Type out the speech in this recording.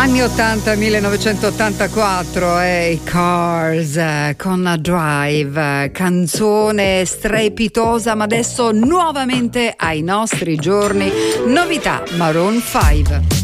Anni 80, 1984, i Cars con Drive, canzone strepitosa, ma adesso nuovamente ai nostri giorni, novità Maroon 5.